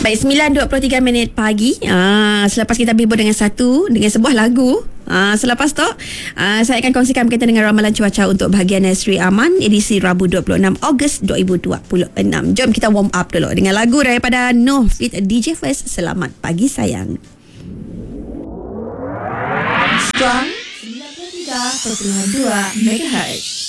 Baik, 9.23 pagi. Selepas kita berhibur dengan sebuah lagu. Selepas tu saya akan kongsikan berkaitan dengan ramalan cuaca untuk bahagian Sri Aman edisi Rabu 26 Ogos 2026. Jom kita warm up dulu dengan lagu daripada Noh with DJ First. Selamat pagi sayang. Strong 93.2 MHz.